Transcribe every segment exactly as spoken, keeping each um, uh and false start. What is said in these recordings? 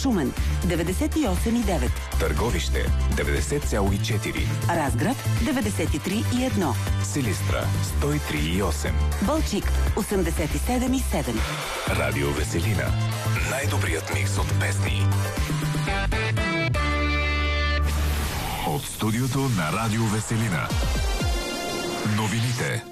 Шумен деветдесет и осем и девет, Търговище деветдесет цяло и четири, Разград деветдесет и три и едно, Силистра сто и три и осем, Балчик осемдесет и седем и седем. Радио Веселина. Най-добрият микс от песни. От студиото на Радио Веселина. Новините.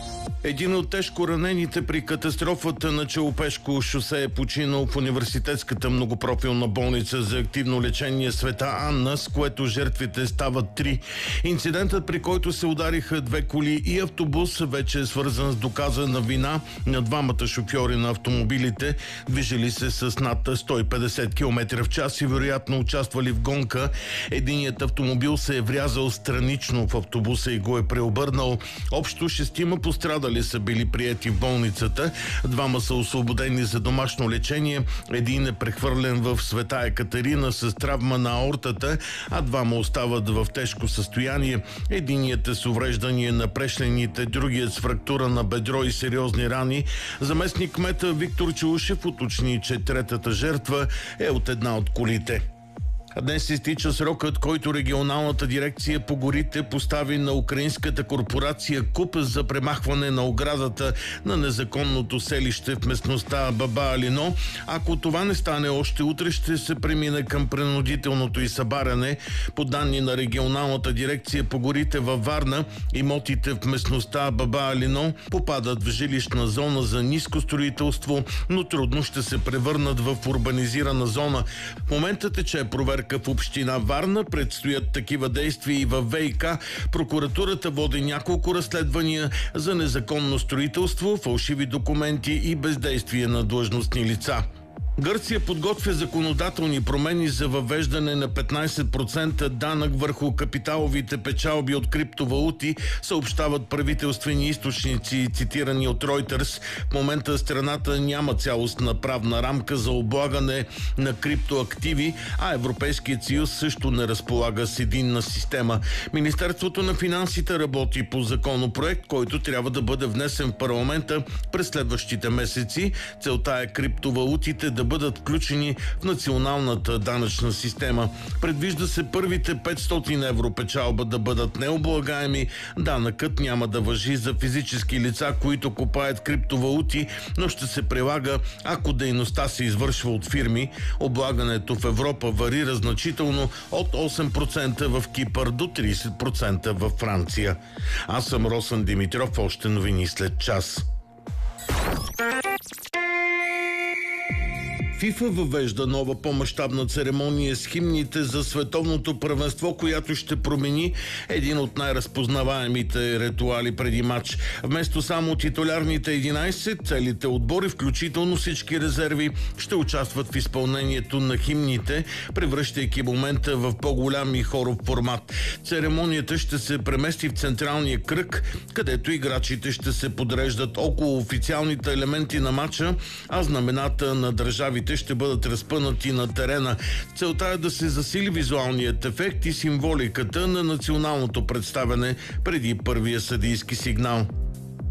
Един от тежко ранените при катастрофата на Челопешко шосе е починал в университетската многопрофилна болница за активно лечение Света Анна, с което жертвите стават три. Инцидентът, при който се удариха две коли и автобус, вече е свързан с доказана вина на двамата шофьори на автомобилите, движили се с над сто и петдесет км в час и вероятно участвали в гонка. Единият автомобил се е врязал странично в автобуса и го е преобърнал. Общо шестима пострадали са били приети в болницата. Двама са освободени за домашно лечение. Един е прехвърлен в Света Екатерина с травма на аортата, а двама остават в тежко състояние. Единият е с увреждане на прешлените, другият с фрактура на бедро и сериозни рани. Заместник кмета Виктор Чаушев уточни, че третата жертва е от една от колите. Днес изтича срокът, който регионалната дирекция по горите постави на украинската корпорация КУП за премахване на оградата на незаконното селище в местността Баба Алино. Ако това не стане още утре, ще се премине към принудителното и събаряне. По данни на регионалната дирекция по горите във Варна, имотите в местността Баба Алино попадат в жилищна зона за ниско строителство, но трудно ще се превърнат в урбанизирана зона. В момента тече проверка в община Варна, предстоят такива действия и във ВиК. Прокуратурата води няколко разследвания за незаконно строителство, фалшиви документи и бездействие на длъжностни лица. Гърция подготвя законодателни промени за въвеждане на петнайсет процента данък върху капиталовите печалби от криптовалути, съобщават правителствени източници, цитирани от Reuters. В момента страната няма цялостна правна рамка за облагане на криптоактиви, а Европейският съюз също не разполага с единна система. Министерството на финансите работи по законопроект, който трябва да бъде внесен в парламента през следващите месеци. Целта е криптовалутите да бъдат включени в националната данъчна система. Предвижда се първите петстотин евро печалба да бъдат необлагаеми. Данъкът няма да важи за физически лица, които купаят криптовалути, но ще се прилага, ако дейността се извършва от фирми. Облагането в Европа варира значително от осем процента в Кипър до трийсет процента във Франция. Аз съм Росен Димитров, още новини след час. ФИФА въвежда нова по-мащабна церемония с химните за световното първенство, която ще промени един от най-разпознаваемите ритуали преди матч. Вместо само титулярните единайсет, целите отбори, включително всички резерви, ще участват в изпълнението на химните, превръщайки момента в по-голям и хоров формат. Церемонията ще се премести в централния кръг, където играчите ще се подреждат около официалните елементи на матча, а знамената на държавите ще бъдат разпънати на терена. Целта е да се засили визуалният ефект и символиката на националното представяне преди първия съдийски сигнал.